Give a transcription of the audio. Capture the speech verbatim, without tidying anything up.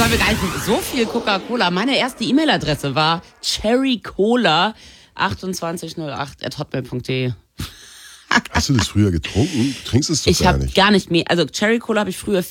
sollen wir gar nicht so viel Coca-Cola. Meine erste E-Mail-Adresse war cherrycola achtundzwanzig null acht at hotmail punkt de. Hast du das früher getrunken? Du trinkst es doch ich gar hab nicht. gar nicht mehr. Also Cherry Cola habe ich früher